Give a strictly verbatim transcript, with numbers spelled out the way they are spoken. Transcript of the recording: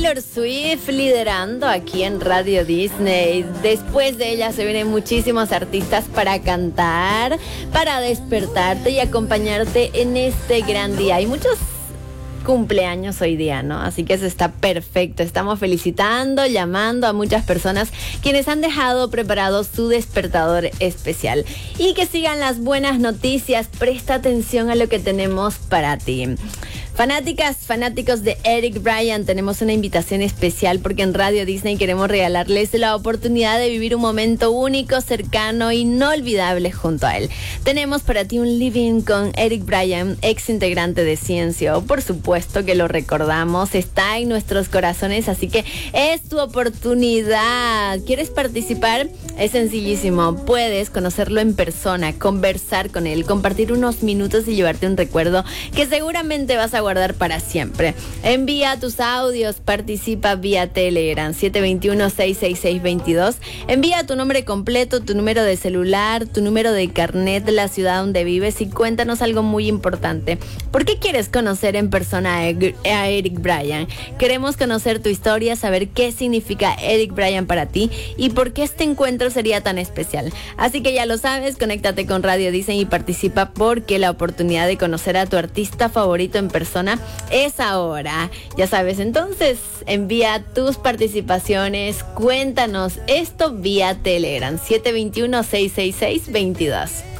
Taylor Swift liderando aquí en Radio Disney. Después de ella se vienen muchísimos artistas para cantar, para despertarte y acompañarte en este gran día. Hay muchos cumpleaños hoy día, ¿no? Así que eso está perfecto. Estamos felicitando, llamando a muchas personas quienes han dejado preparado su despertador especial. Y que sigan las buenas noticias. Presta atención a lo que tenemos para ti. Fanáticas, fanáticos de Eric Bryant, tenemos una invitación especial porque en Radio Disney queremos regalarles la oportunidad de vivir un momento único, cercano, inolvidable junto a él. Tenemos para ti un living con Eric Bryant, ex integrante de Ciencio. Por supuesto que lo recordamos, está en nuestros corazones, así que es tu oportunidad. ¿Quieres participar? Es sencillísimo. Puedes conocerlo en persona, conversar con él, compartir unos minutos y llevarte un recuerdo que seguramente vas a guardar para siempre. Envía tus audios, participa vía Telegram siete dos uno, seis seis seis, dos dos. Envía tu nombre completo, tu número de celular, tu número de carnet de la ciudad donde vives y cuéntanos algo muy importante. ¿Por qué quieres conocer en persona a Eric Bryant? Queremos conocer tu historia, saber qué significa Eric Bryant para ti y por qué este encuentro sería tan especial. Así que ya lo sabes, conéctate con Radio Disney y participa porque la oportunidad de conocer a tu artista favorito en persona es ahora. Ya sabes, entonces envía tus participaciones, cuéntanos esto vía Telegram siete dos uno, seis seis seis, dos dos.